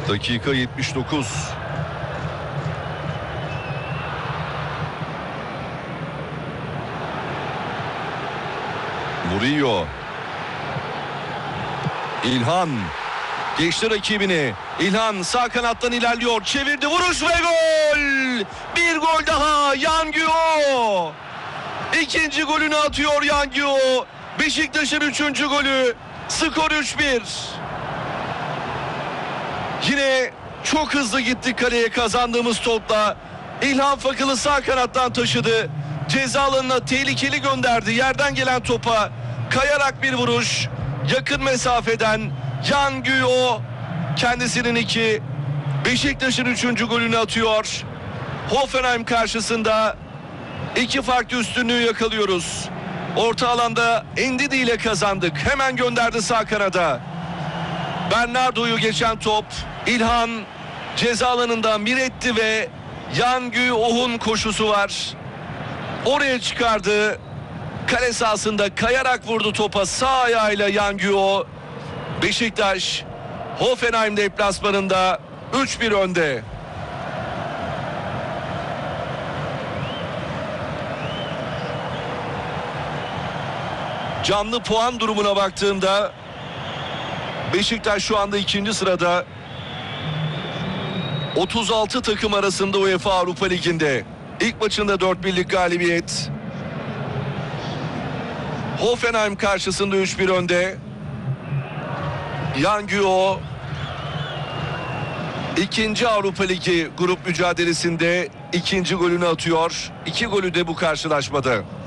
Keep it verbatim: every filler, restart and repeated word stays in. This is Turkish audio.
Dakika yetmiş dokuz. Murillo. İlhan. Geçti rakibini. İlhan sağ kanattan ilerliyor. Çevirdi, vuruş ve gol! Bir gol daha Yan Guillou. İkinci golünü atıyor Yan Guillou. Beşiktaş'ın üçüncü golü. Skor üç bir. Yine çok hızlı gittik kaleye kazandığımız topla. İlhan Fakıl'ı sağ kanattan taşıdı. Ceza alanına tehlikeli gönderdi. Yerden gelen topa kayarak bir vuruş. Yakın mesafeden Yan Guillou kendisinin iki, Beşiktaş'ın üçüncü golünü atıyor. Hoffenheim karşısında iki farklı üstünlüğü yakalıyoruz. Orta alanda Ndidi ile kazandık. Hemen gönderdi sağ kanada. Bernardo'yu geçen top İlhan ceza alanından bir etti ve Yan Guillau'nun koşusu var. Oraya çıkardı. Kale sahasında kayarak vurdu topa sağ ayağıyla Yan Guillou. Beşiktaş Hoffenheim deplasmanında üç bir önde. Canlı puan durumuna baktığımda Beşiktaş şu anda ikinci sırada. otuz altı takım arasında UEFA Avrupa Ligi'nde. İlk maçında dört birlik galibiyet. Hoffenheim karşısında üç bir önde. Yan Guillou ikinci Avrupa Ligi grup mücadelesinde ikinci golünü atıyor. İki golü de bu karşılaşmada.